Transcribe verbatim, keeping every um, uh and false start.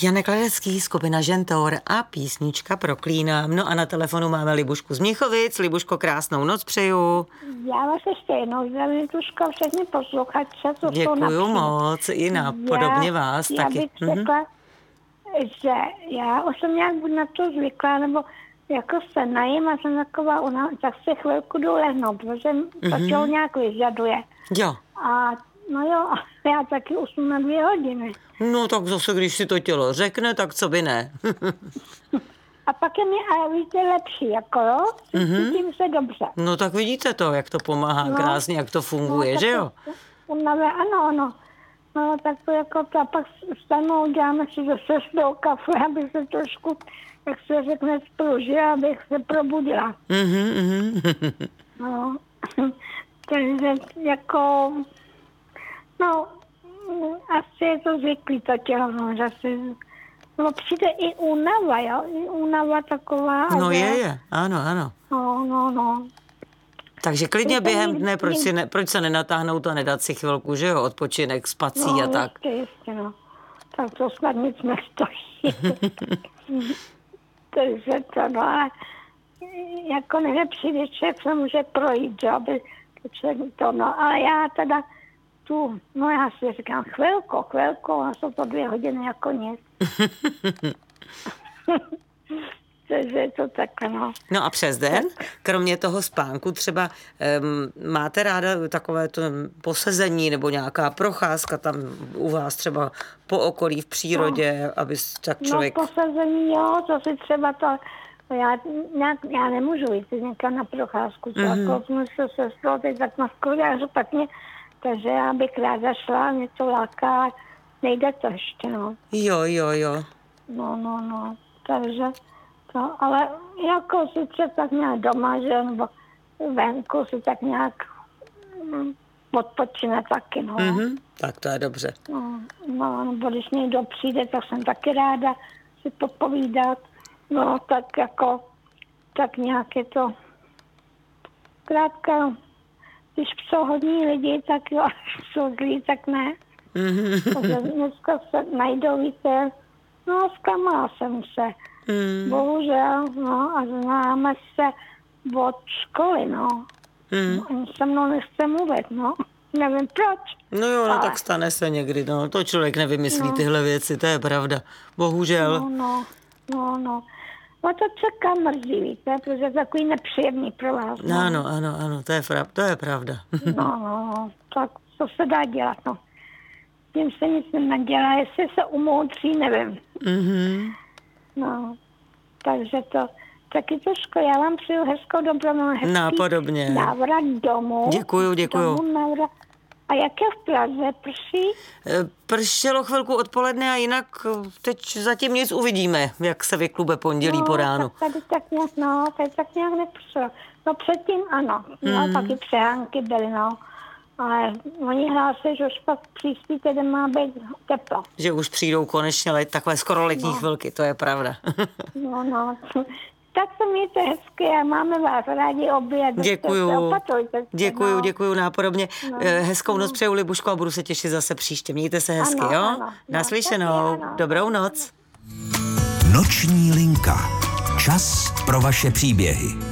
Janek Ledecký, skupina Žentor a písnička Proklínám. No a na telefonu máme Libušku z Mnichovic. Libuško, krásnou noc přeju. Já vás ještě jednou zdravím, Libuško, všechny posluchače. Děkuju moc, i na podobně vás já taky. Já bych řekla, mm-hmm. že já už jsem nějak budu na to zvyklá, nebo jako se najím a jsem taková, ona, tak se chvilku jdu lehnout, protože mm-hmm. to tělo nějak vyžaduje. Jo. A no jo, já taky usnu na dvě hodiny. No tak zase, když si to tělo řekne, tak co by ne. A pak je mi, a víte, lepší, jako jo, mm-hmm. cítím se dobře. No tak vidíte to, jak to pomáhá no, krásně, jak to funguje, no, že jo? Unavé, ano, ano. No tak to jako to, a pak stanou, děláme si zase s tou kafe, aby se trošku, jak se řekne, spružila, abych se probudila. Mhm, no, takže jako, no, asi je to zvyklý to tělo, no, že si, no přijde i únava, jo, i únava taková. No že, je, je, ano, ano. No, no, no. Takže klidně během dne, proč, si ne, proč se nenatáhnout a nedat si chvilku, že jo, odpočinek, spací no, a tak. Jistě, jistě, no. Tak to snad nic nestojí. Takže to, no, ale jako nejlepší, když člověk se může projít, že, aby to člověk to, no, ale já teda tu, no já si říkám chvilku, chvilku, a jsou to dvě hodiny jako nic. Takže je to takhle, no. No a přes den, kromě toho spánku, třeba um, máte ráda takové to posezení nebo nějaká procházka tam u vás třeba po okolí v přírodě, no, aby tak člověk... No posezení, jo, to si třeba to... Já, nějak, já nemůžu jít někam na procházku, mm-hmm. jako jsme se sestrou, teď tak na skoliářu špatně, takže já bych ráda šla, něco láká, nejde to ještě, no. Jo, jo, jo. No, no, no, takže... No, ale jako sice tak nějak doma, že, nebo venku si tak nějak mm, odpočine taky, no. Mm-hmm, tak to je dobře. No, no, nebo když někdo přijde, tak jsem taky ráda si popovídat. No, tak jako, tak nějak je to krátka, když jsou hodní lidi, tak jo, jsou zlí, tak ne. Mm-hmm. Takže dneska se najdou, víte, no, zklamala jsem se. Mm. Bohužel, no, a známe se od školy, no. Mm. Oni se mnou nechce mluvit, no. Nevím proč. No jo, no ale... tak stane se někdy, no. To člověk nevymyslí no. tyhle věci, to je pravda. Bohužel. No, no, no, no. No to čeká mrzí, víte, protože je takový nepříjemný pro vás. No. Ano, ano, ano, to je, fra... to je pravda. No, no, no, tak co se dá dělat, no. Tím se nic nedělá, jestli se umoudří, nevím. Mhm. No, takže to, taky to škola, já vám přeju hezkou dobrou, hezký Nápodobně. návrat domů. Děkuju, děkuju. Domů návrat. A jak je v Praze, prší? Pršelo chvilku odpoledne a jinak teď zatím nic, uvidíme, jak se vyklube pondělí no, po ránu. Tak tady tak nějak, no, tady tak nějak nepršelo. No předtím ano, no, mm. taky přehánky byly, no. Ale oni hlásí, že už pak příští týden má být teplo. Že už přijdou konečně let, takové skoro letní no. chvilky, to je pravda. No, no. Tak se mějte hezky a máme vás rádi obě. Děkuju. Opatrujte. Děkuju, no. děkuju nápodobně. No. Hezkou noc no. přeju, Libuško, a budu se těšit zase příště. Mějte se hezky, ano, jo? Ano, Naslyšenou. ano. Dobrou noc. Noční linka. Čas pro vaše příběhy.